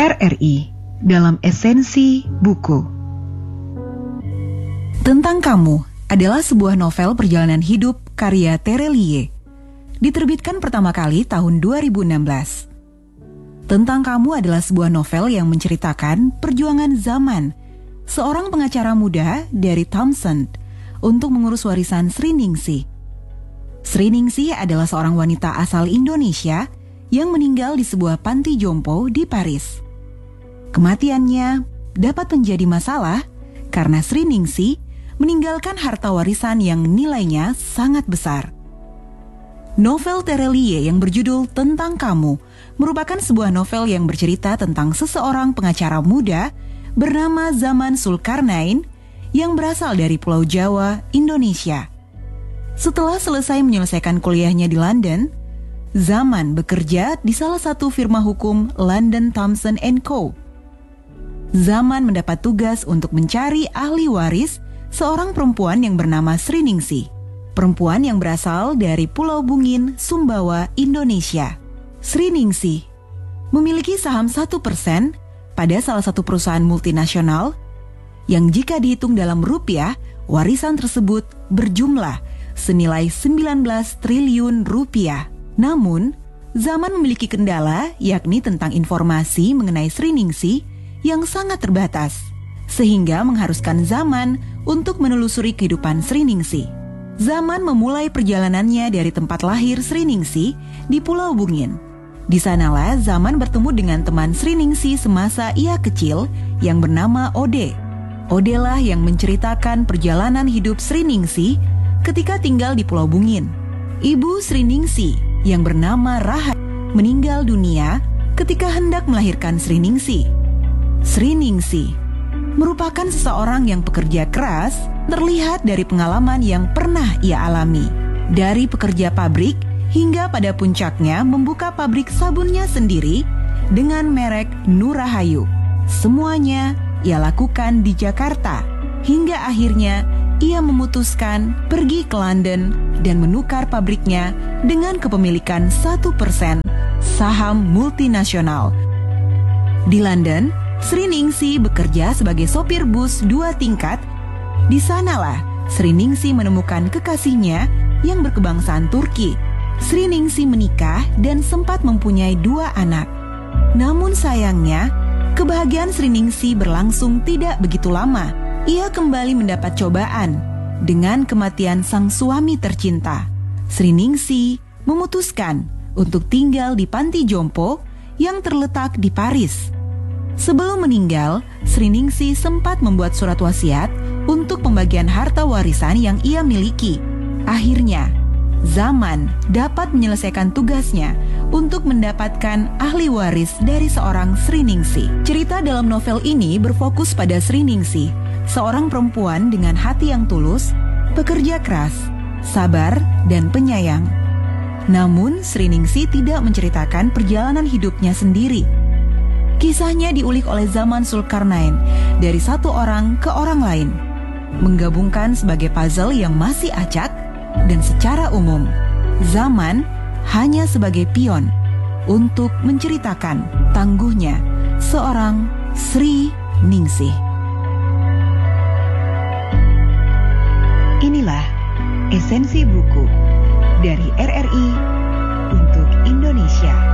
RRI dalam esensi buku. Tentang Kamu adalah sebuah novel perjalanan hidup karya Terelie. Diterbitkan pertama kali tahun 2016. Tentang Kamu adalah sebuah novel yang menceritakan perjuangan Zaman, seorang pengacara muda dari Townsend, untuk mengurus warisan Sri Ningsih. Sri Ningsih adalah seorang wanita asal Indonesia yang meninggal di sebuah panti jompo di Paris. Kematiannya dapat menjadi masalah karena Sri Ningsih meninggalkan harta warisan yang nilainya sangat besar. Novel Terelie yang berjudul Tentang Kamu merupakan sebuah novel yang bercerita tentang seseorang pengacara muda bernama Zaman Zulkarnain yang berasal dari Pulau Jawa, Indonesia. Setelah selesai menyelesaikan kuliahnya di London, Zaman bekerja di salah satu firma hukum London Thompson & Co. Zaman mendapat tugas untuk mencari ahli waris seorang perempuan yang bernama Sri Ningsih, perempuan yang berasal dari Pulau Bungin, Sumbawa, Indonesia. Sri Ningsih memiliki saham 1% pada salah satu perusahaan multinasional yang jika dihitung dalam rupiah, warisan tersebut berjumlah senilai 19 triliun rupiah. Namun, Zaman memiliki kendala yakni tentang informasi mengenai Sri Ningsih yang sangat terbatas, sehingga mengharuskan Zaman untuk menelusuri kehidupan Sri Ningsih. Zaman memulai perjalanannya dari tempat lahir Sri Ningsih di Pulau Bungin. Di sanalah Zaman bertemu dengan teman Sri Ningsih semasa ia kecil yang bernama Ode. Ode lah yang menceritakan perjalanan hidup Sri Ningsih ketika tinggal di Pulau Bungin. Ibu Sri Ningsih yang bernama Rahat meninggal dunia ketika hendak melahirkan Sri Ningsih. Sri Ningsih merupakan seseorang yang pekerja keras, terlihat dari pengalaman yang pernah ia alami. Dari pekerja pabrik hingga pada puncaknya membuka pabrik sabunnya sendiri dengan merek Nurahayu. Semuanya ia lakukan di Jakarta, hingga akhirnya ia memutuskan pergi ke London dan menukar pabriknya dengan kepemilikan 1% saham multinasional. Di London, Sri Ningsih bekerja sebagai sopir bus 2 tingkat. Di sanalah Sri Ningsih menemukan kekasihnya yang berkebangsaan Turki. Sri Ningsih menikah dan sempat mempunyai 2 anak. Namun sayangnya, kebahagiaan Sri Ningsih berlangsung tidak begitu lama. Ia kembali mendapat cobaan dengan kematian sang suami tercinta. Sri Ningsih memutuskan untuk tinggal di panti jompo yang terletak di Paris. Sebelum meninggal, Sri Ningsih sempat membuat surat wasiat untuk pembagian harta warisan yang ia miliki. Akhirnya, Zaman dapat menyelesaikan tugasnya untuk mendapatkan ahli waris dari seorang Sri Ningsih. Cerita dalam novel ini berfokus pada Sri Ningsih, seorang perempuan dengan hati yang tulus, pekerja keras, sabar, dan penyayang. Namun, Sri Ningsih tidak menceritakan perjalanan hidupnya sendiri. Kisahnya diulik oleh Zaman Zulkarnain dari satu orang ke orang lain, menggabungkan sebagai puzzle yang masih acak, dan secara umum, Zaman hanya sebagai pion untuk menceritakan tangguhnya seorang Sri Ningsih. Inilah esensi buku dari RRI untuk Indonesia.